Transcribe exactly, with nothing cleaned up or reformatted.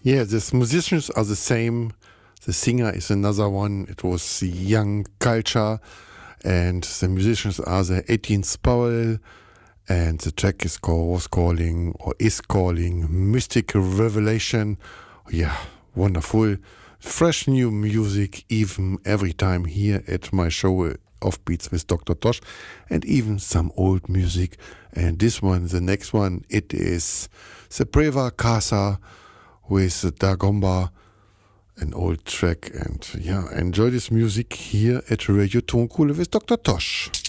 Yeah, the musicians are the same. The singer is another one. It was the Young Culture, and the musicians are the eighteenth Powell, and the track is called, was calling or is calling Mystic Revelation. Yeah, wonderful, fresh new music, even every time here at my show Offbeats with Doctor Tosh, and even some old music. And this one, the next one, it is the Preva Casa with the Dagomba, an old track. And yeah, enjoy this music here at Radio Tonkohle with Doctor Tosh.